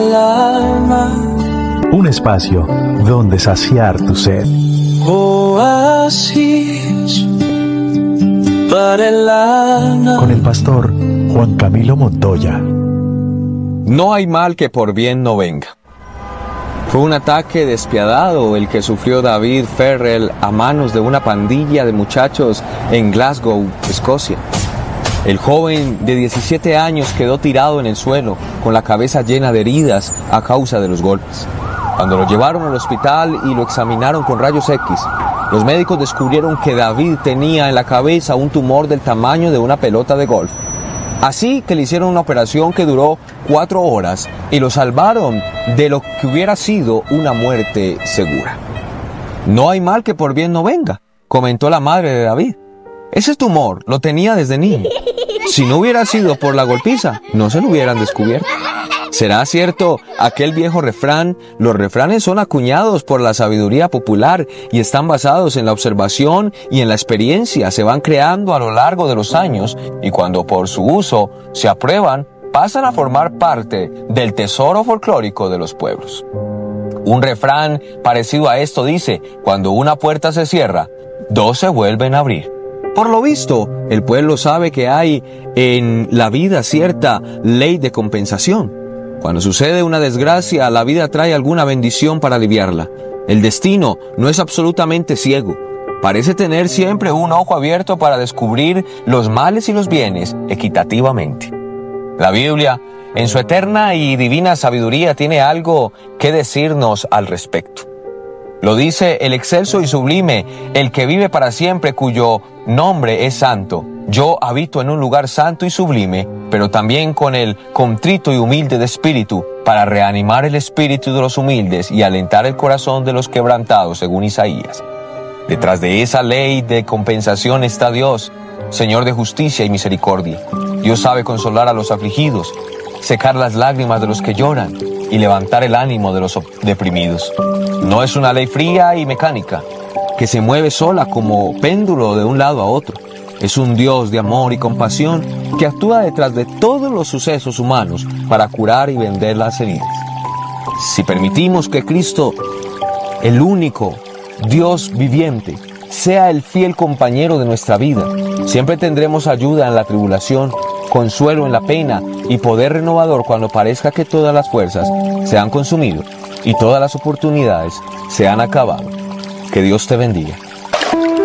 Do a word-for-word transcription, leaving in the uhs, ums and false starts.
Un espacio donde saciar tu sed. Oasis para el alma. Con el pastor Juan Camilo Montoya. No hay mal que por bien no venga. Fue un ataque despiadado el que sufrió David Ferrell a manos de una pandilla de muchachos en Glasgow, Escocia. El joven de diecisiete años quedó tirado en el suelo, con la cabeza llena de heridas a causa de los golpes. Cuando lo llevaron al hospital y lo examinaron con rayos X, los médicos descubrieron que David tenía en la cabeza un tumor del tamaño de una pelota de golf. Así que le hicieron una operación que duró cuatro horas y lo salvaron de lo que hubiera sido una muerte segura. No hay mal que por bien no venga, comentó la madre de David. Ese tumor lo tenía desde niño. Si no hubiera sido por la golpiza, no se lo hubieran descubierto. ¿Será cierto aquel viejo refrán? Los refranes son acuñados por la sabiduría popular y están basados en la observación y en la experiencia. Se van creando a lo largo de los años y cuando por su uso se aprueban, pasan a formar parte del tesoro folclórico de los pueblos. Un refrán parecido a esto dice: cuando una puerta se cierra, dos se vuelven a abrir. Por lo visto, el pueblo sabe que hay en la vida cierta ley de compensación. Cuando sucede una desgracia, la vida trae alguna bendición para aliviarla. El destino no es absolutamente ciego. Parece tener siempre un ojo abierto para descubrir los males y los bienes equitativamente. La Biblia, en su eterna y divina sabiduría, tiene algo que decirnos al respecto. Lo dice el excelso y sublime, el que vive para siempre, cuyo nombre es santo. Yo habito en un lugar santo y sublime, pero también con el contrito y humilde de espíritu, para reanimar el espíritu de los humildes y alentar el corazón de los quebrantados, según Isaías. Detrás de esa ley de compensación está Dios, Señor de justicia y misericordia. Dios sabe consolar a los afligidos, secar las lágrimas de los que lloran y levantar el ánimo de los deprimidos. No es una ley fría y mecánica, que se mueve sola como péndulo de un lado a otro. Es un Dios de amor y compasión que actúa detrás de todos los sucesos humanos para curar y vender las heridas. Si permitimos que Cristo, el único Dios viviente, sea el fiel compañero de nuestra vida, siempre tendremos ayuda en la tribulación, consuelo en la pena y poder renovador cuando parezca que todas las fuerzas se han consumido y todas las oportunidades se han acabado. Que Dios te bendiga.